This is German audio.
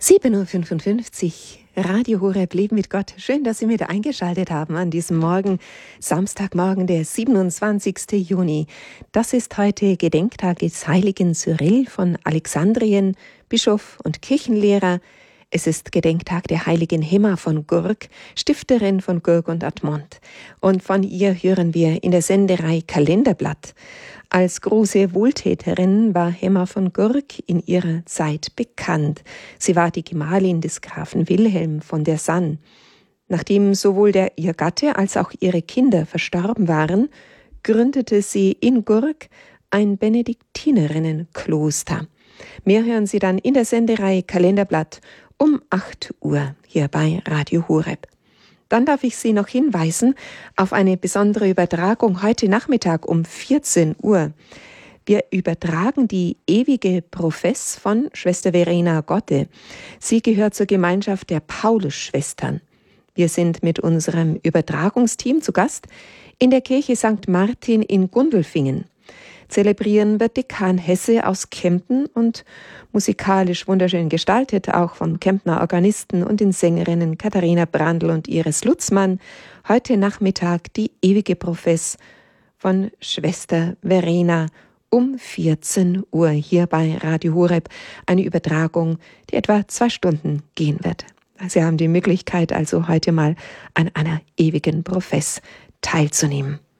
7:55 Uhr, Radio Horeb, Leben mit Gott. Schön, dass Sie wieder eingeschaltet haben an diesem Morgen, Samstagmorgen, der 27. Juni. Das ist heute Gedenktag des heiligen Cyrill von Alexandrien, Bischof und Kirchenlehrer. Es ist Gedenktag der heiligen Hemma von Gurk, Stifterin von Gurk und Admont. Und von ihr hören wir in der Sendereihe Kalenderblatt. Als große Wohltäterin war Hemma von Gurk in ihrer Zeit bekannt. Sie war die Gemahlin des Grafen Wilhelm von der Sann. Nachdem sowohl ihr Gatte als auch ihre Kinder verstorben waren, gründete sie in Gurk ein Benediktinerinnenkloster. Mehr hören Sie dann in der Sendereihe Kalenderblatt um 8 Uhr hier bei Radio Horeb. Dann darf ich Sie noch hinweisen auf eine besondere Übertragung heute Nachmittag um 14 Uhr. Wir übertragen die ewige Profess von Schwester Verena Gotte. Sie gehört zur Gemeinschaft der Paulusschwestern. Wir sind mit unserem Übertragungsteam zu Gast in der Kirche St. Martin in Gundelfingen. Zelebrieren wird Dekan Hesse aus Kempten und musikalisch wunderschön gestaltet, auch von Kemptner Organisten und den Sängerinnen Katharina Brandl und Iris Lutzmann. Heute Nachmittag die ewige Profess von Schwester Verena um 14 Uhr hier bei Radio Horeb. Eine Übertragung, die etwa 2 Stunden gehen wird. Sie haben die Möglichkeit, also heute mal an einer ewigen Profess teilzunehmen.